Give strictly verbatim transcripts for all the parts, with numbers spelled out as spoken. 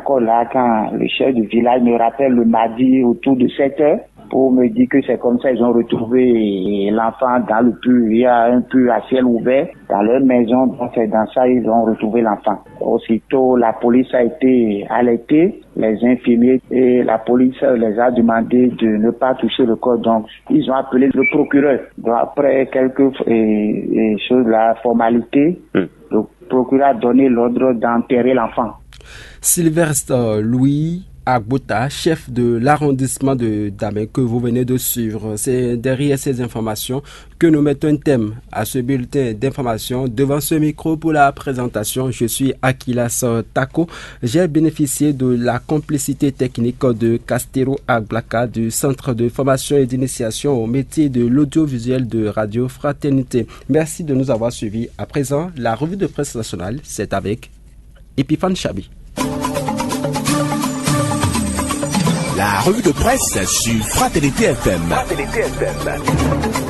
encore là quand le chef du village me rappelle le mardi autour de sept heures pour me dire que c'est comme ça ils ont retrouvé l'enfant dans le puits. Il y a un puits à ciel ouvert dans leur maison, donc c'est dans ça ils ont retrouvé l'enfant. Aussitôt, la police a été alertée, les infirmiers et la police les a demandé de ne pas toucher le corps. Donc, ils ont appelé le procureur. Donc, après quelques et, et choses, la formalité, mm. le procureur a donné l'ordre d'enterrer l'enfant. Sylvestre Louis Agbota, chef de l'arrondissement de Damé, que vous venez de suivre. C'est derrière ces informations que nous mettons un thème à ce bulletin d'information. Devant ce micro pour la présentation, je suis Akilas Tako. J'ai bénéficié de la complicité technique de Castero Agbaka du Centre de formation et d'initiation au métier de l'audiovisuel de Radio Fraternité. Merci de nous avoir suivis. À présent, la revue de presse nationale, c'est avec Epiphane Chabi. La revue de presse sur Fraternité F M. Fraternité F M.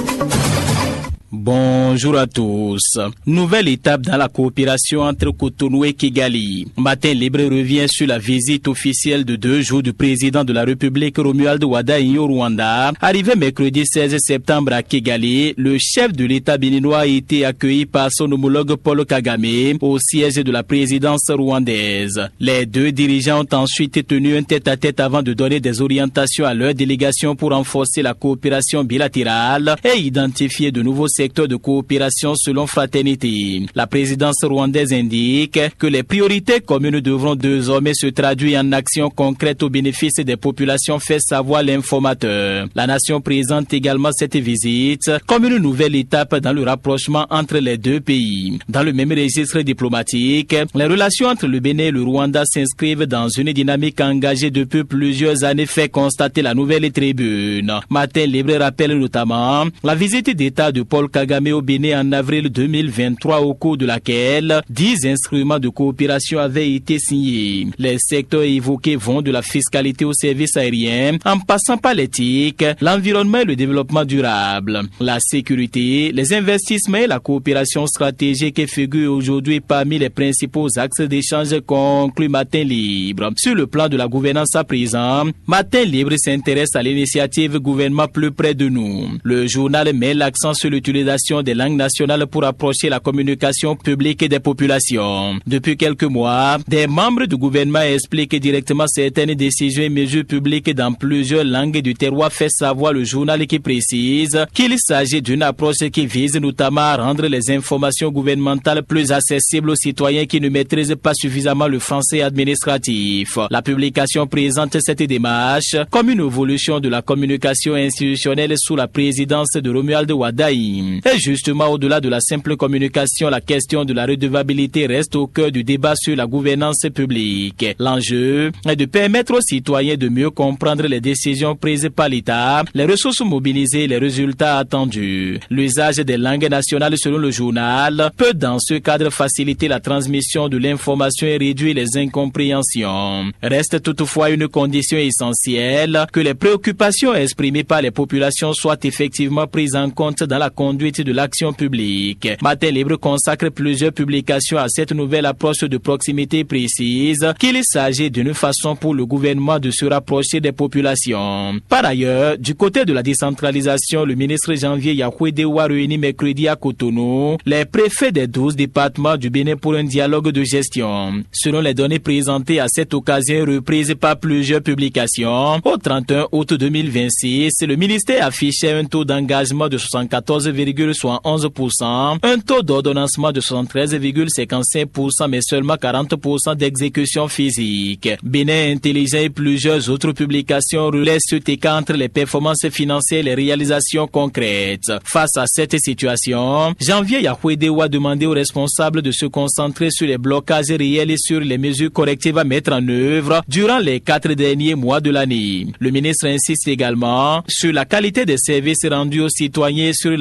Bonjour à tous. Nouvelle étape dans la coopération entre Cotonou et Kigali. Matin Libre revient sur la visite officielle de deux jours du président de la République Romuald Wadaï au Rwanda. Arrivé mercredi seize septembre à Kigali, le chef de l'État béninois a été accueilli par son homologue Paul Kagame au siège de la présidence rwandaise. Les deux dirigeants ont ensuite tenu un tête-à-tête avant de donner des orientations à leur délégation pour renforcer la coopération bilatérale et identifier de nouveaux secteurs de coopération selon Fraternité. La présidence rwandaise indique que les priorités communes devront désormais se traduire en actions concrètes au bénéfice des populations, fait savoir l'informateur. La nation présente également cette visite comme une nouvelle étape dans le rapprochement entre les deux pays. Dans le même registre diplomatique, les relations entre le Bénin et le Rwanda s'inscrivent dans une dynamique engagée depuis plusieurs années, fait constater la nouvelle tribune. Matin Libre rappelle notamment la visite d'État de Paul Kagame au Bénin en avril deux mille vingt-trois, au cours de laquelle dix instruments de coopération avaient été signés. Les secteurs évoqués vont de la fiscalité aux services aériens, en passant par l'éthique, l'environnement et le développement durable. La sécurité, les investissements et la coopération stratégique figurent aujourd'hui parmi les principaux axes d'échange conclus Matin Libre. Sur le plan de la gouvernance à présent, Matin Libre s'intéresse à l'initiative Gouvernement plus près de nous. Le journal met l'accent sur l'utilisation des langues nationales pour approcher la communication publique des populations. Depuis quelques mois, des membres du gouvernement expliquent directement certaines décisions et mesures publiques dans plusieurs langues du terroir, fait savoir le journal qui précise qu'il s'agit d'une approche qui vise notamment à rendre les informations gouvernementales plus accessibles aux citoyens qui ne maîtrisent pas suffisamment le français administratif. La publication présente cette démarche comme une évolution de la communication institutionnelle sous la présidence de Romuald Wadaï. Et justement, au-delà de la simple communication, la question de la redevabilité reste au cœur du débat sur la gouvernance publique. L'enjeu est de permettre aux citoyens de mieux comprendre les décisions prises par l'État, les ressources mobilisées et les résultats attendus. L'usage des langues nationales, selon le journal, peut dans ce cadre faciliter la transmission de l'information et réduire les incompréhensions. Reste toutefois une condition essentielle que les préoccupations exprimées par les populations soient effectivement prises en compte dans la conduite de l'action publique. Matin Libre consacre plusieurs publications à cette nouvelle approche de proximité précise qu'il s'agit d'une façon pour le gouvernement de se rapprocher des populations. Par ailleurs, du côté de la décentralisation, le ministre Janvier Yahoué-Dewa réunit mercredi à Cotonou les préfets des douze départements du Bénin pour un dialogue de gestion. Selon les données présentées à cette occasion reprises par plusieurs publications, au trente et un août deux mille vingt-six, le ministère affichait un taux d'engagement de soixante-quatorze virgule soixante-onze pour cent, un taux d'ordonnancement de soixante-treize virgule cinquante-cinq pour cent, mais seulement quarante pour cent d'exécution physique. Bénin Intelligent et plusieurs autres publications relaient ce écart entre les performances financières et les réalisations concrètes. Face à cette situation, Janvier Yahoué-Dewa a demandé aux responsables de se concentrer sur les blocages réels et sur les mesures correctives à mettre en œuvre durant les quatre derniers mois de l'année. Le ministre insiste également sur la qualité des services rendus aux citoyens et sur la nécessité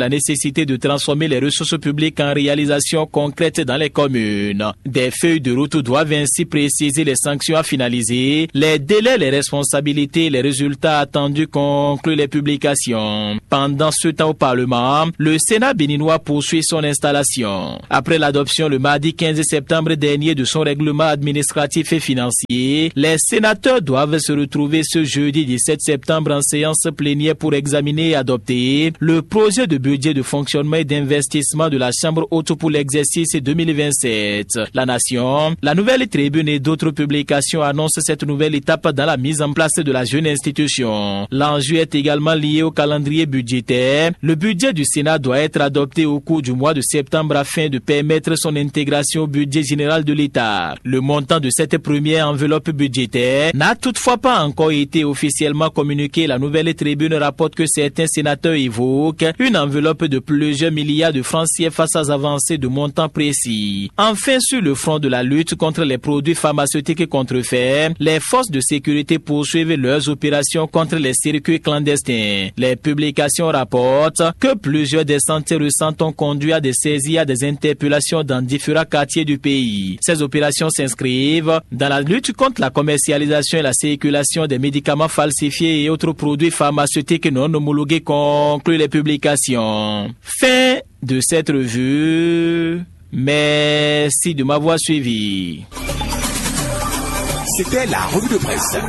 nécessité de transformer les ressources publiques en réalisation concrète dans les communes. Des feuilles de route doivent ainsi préciser les sanctions à finaliser, les délais, les responsabilités et les résultats attendus, concluent les publications. Pendant ce temps au Parlement, le Sénat béninois poursuit son installation. Après l'adoption le mardi quinze septembre dernier de son règlement administratif et financier, les sénateurs doivent se retrouver ce jeudi dix-sept septembre en séance plénière pour examiner et adopter le projet de budget de fonctionnement et d'investissement de la Chambre haute pour l'exercice deux mille vingt-sept. La Nation, la Nouvelle Tribune et d'autres publications annoncent cette nouvelle étape dans la mise en place de la jeune institution. L'enjeu est également lié au calendrier budgétaire. Le budget du Sénat doit être adopté au cours du mois de septembre afin de permettre son intégration au budget général de l'État. Le montant de cette première enveloppe budgétaire n'a toutefois pas encore été officiellement communiqué. La Nouvelle Tribune rapporte que certains sénateurs évoquent une enveloppe de plusieurs milliards de francs C F A sans avancer de montant précis. Enfin, sur le front de la lutte contre les produits pharmaceutiques contrefaits, les forces de sécurité poursuivent leurs opérations contre les circuits clandestins. Les publications rapportent que plusieurs des centaines récents ont conduit à des saisies, à des interpellations dans différents quartiers du pays. Ces opérations s'inscrivent dans la lutte contre la commercialisation et la circulation des médicaments falsifiés et autres produits pharmaceutiques non homologués, concluent les publications. Fin de cette revue. Merci de m'avoir suivi. C'était la revue de presse.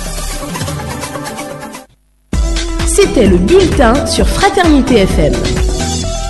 C'était le bulletin sur Fraternité F M.